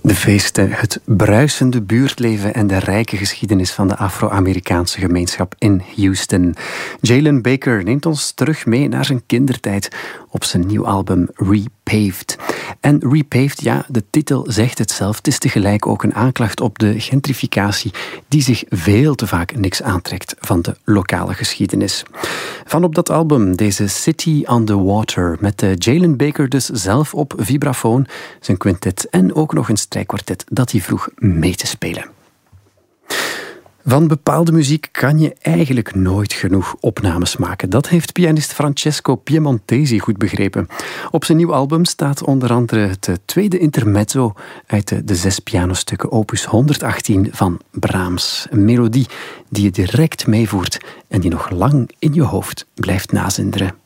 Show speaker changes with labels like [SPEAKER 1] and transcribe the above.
[SPEAKER 1] De feesten, het bruisende buurtleven en de rijke geschiedenis van de Afro-Amerikaanse gemeenschap in Houston. Jalen Baker neemt ons terug mee naar zijn kindertijd op zijn nieuw album Repaved. En Repaved, ja, de titel zegt het zelf, het is tegelijk ook een aanklacht op de gentrificatie die zich veel te vaak niks aantrekt van de lokale geschiedenis. Van op dat album deze City on the Water met Jalen Baker dus zelf op vibrafoon, zijn quintet en ook nog een strijkkwartet dat hij vroeg mee te spelen. Van bepaalde muziek kan je eigenlijk nooit genoeg opnames maken. Dat heeft pianist Francesco Piemontesi goed begrepen. Op zijn nieuw album staat onder andere het tweede intermezzo uit de 6 pianostukken opus 118 van Brahms. Een melodie die je direct meevoert en die nog lang in je hoofd blijft nazinderen.